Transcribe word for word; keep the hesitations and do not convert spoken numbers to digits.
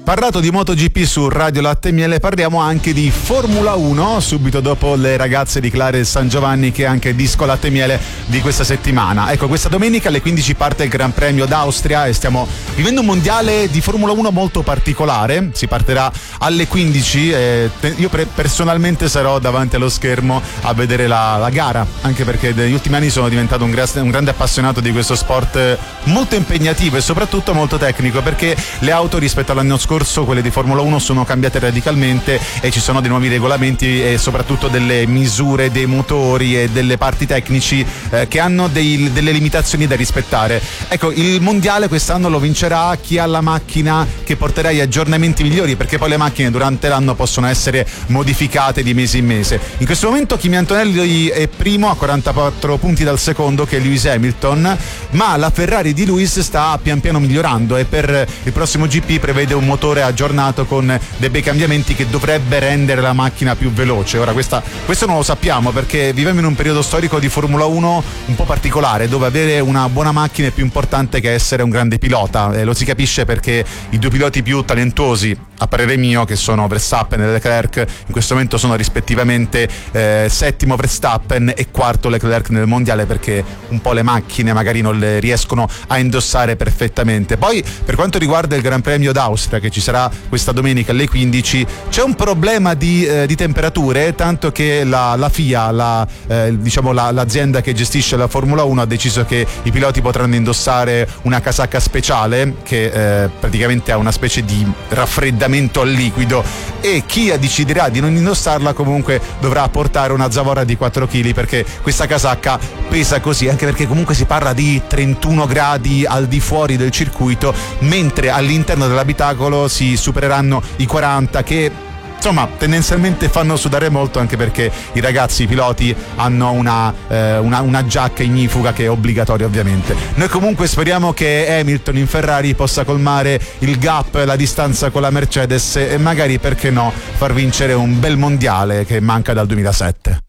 Parlato di MotoGP su Radio Latte e Miele, parliamo anche di Formula uno subito dopo le ragazze di Clare San Giovanni, che è anche disco Latte e Miele di questa settimana. Ecco, questa domenica alle quindici parte il Gran Premio d'Austria e stiamo vivendo un mondiale di Formula uno molto particolare. Si partirà alle quindici e io pre- personalmente sarò davanti allo schermo a vedere la, la gara, anche perché negli ultimi anni sono diventato un, gra- un grande appassionato di questo sport molto impegnativo e soprattutto molto tecnico, perché le auto rispetto all'anno scorso, quelle di Formula uno, sono cambiate radicalmente e ci sono dei nuovi regolamenti e soprattutto delle misure dei motori e delle parti tecnici eh, che hanno dei, delle limitazioni da rispettare. Ecco, il mondiale quest'anno lo vincerà chi ha la macchina che porterà gli aggiornamenti migliori, perché poi le macchine durante l'anno possono essere modificate di mese in mese. In questo momento Kimi Antonelli è primo a quarantaquattro punti dal secondo, che è Lewis Hamilton, ma la Ferrari di Lewis sta pian piano migliorando e per il prossimo G P prevede un motore aggiornato con dei bei cambiamenti che dovrebbe rendere la macchina più veloce. Ora questa, questo non lo sappiamo, perché viviamo in un periodo storico di Formula uno un po' particolare, dove avere una buona macchina è più importante che essere un grande pilota, e lo si capisce perché i due piloti più talentuosi, a parere mio, che sono Verstappen e Leclerc, in questo momento sono rispettivamente eh, settimo Verstappen e quarto Leclerc nel mondiale, perché un po' le macchine magari non le riescono a indossare perfettamente. Poi per quanto riguarda il Gran Premio d'Austria, che ci sarà questa domenica alle quindici, c'è un problema di, eh, di temperature, tanto che la, la F I A, la, eh, diciamo la, l'azienda che gestisce la Formula uno, ha deciso che i piloti potranno indossare una casacca speciale che eh, praticamente ha una specie di raffreddamento al liquido, e chi deciderà di non indossarla comunque dovrà portare una zavorra di quattro chili, perché questa casacca pesa così, anche perché comunque si parla di trentuno gradi al di fuori del circuito, mentre all'interno dell'abitacolo si supereranno i quaranta, che insomma tendenzialmente fanno sudare molto, anche perché i ragazzi i piloti hanno una, eh, una, una giacca ignifuga che è obbligatoria ovviamente. Noi comunque speriamo che Hamilton in Ferrari possa colmare il gap, la distanza con la Mercedes, e magari, perché no, far vincere un bel mondiale che manca dal duemilasette.